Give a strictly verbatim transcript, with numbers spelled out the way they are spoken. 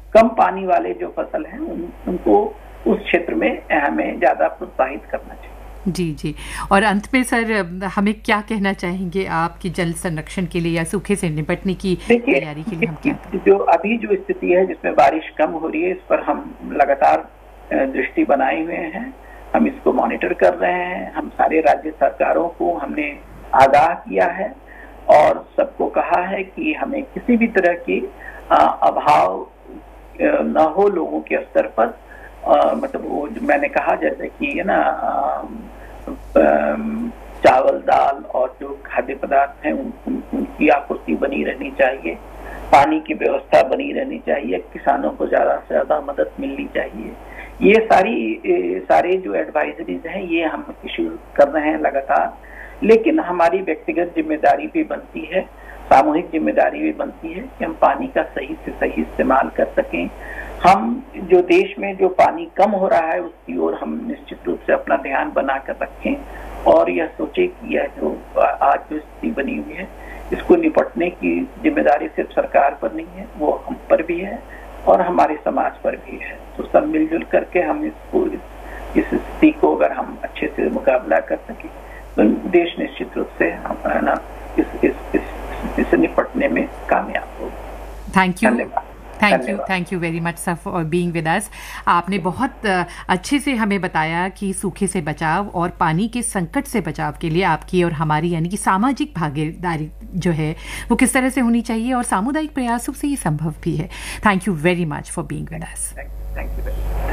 कम पानी वाले जो फसल हैं उन, उनको उस क्षेत्र में हमें ज्यादा प्रोत्साहित करना चाहिए। जी जी। और अंत में सर हमें क्या कहना चाहेंगे आप कि जल संरक्षण के लिए या सूखे से निपटने की तैयारी के लिए हम क्या करें? जो अभी जो स्थिति है जिसमें बारिश कम हो रही है, इस पर हम लगातार दृष्टि बनाए हुए हैं, हम इसको मॉनिटर कर रहे हैं। हम सारे राज्य सरकारों को हमने आगाह किया है और सबको कहा है कि हमें किसी भी तरह की अभाव न हो लोगों के स्तर पर। आ, मतलब वो मैंने कहा जैसे कि है ना चावल दाल और जो खाद्य पदार्थ हैं उन, उन, उनकी आपूर्ति बनी रहनी चाहिए, पानी की व्यवस्था बनी रहनी चाहिए, किसानों को ज्यादा से ज्यादा मदद मिलनी चाहिए। ये सारी ए, सारे जो एडवाइजरीज हैं ये हम इशू कर रहे हैं लगातार। लेकिन हमारी व्यक्तिगत जिम्मेदारी भी बनती है, सामूहिक जिम्मेदारी भी बनती है कि हम पानी का सही से सही इस्तेमाल कर सकें। हम जो देश में जो पानी कम हो रहा है उसकी ओर हम निश्चित रूप से अपना ध्यान बनाकर रखें और यह सोचे कि यह जो आज जो स्थिति बनी हुई है इसको निपटने की जिम्मेदारी सिर्फ सरकार पर नहीं है, वो हम पर भी है और हमारे समाज पर भी है। तो सब मिलजुल करके हम इसको इस स्थिति को अगर हम अच्छे से मुकाबला कर सकें तो देश निश्चित रूप से हम है ना इस इस इससे निपटने में कामयाब होगा। Thank you thank you thank you very much sir for being with us. आपने बहुत अच्छे से हमें बताया कि सूखे से बचाव और पानी के संकट से बचाव के लिए आपकी और हमारी यानी कि सामाजिक भागीदारी जो है वो किस तरह से होनी चाहिए और सामुदायिक प्रयासों से ये संभव भी है। Thank you very much for being with us. Thank you.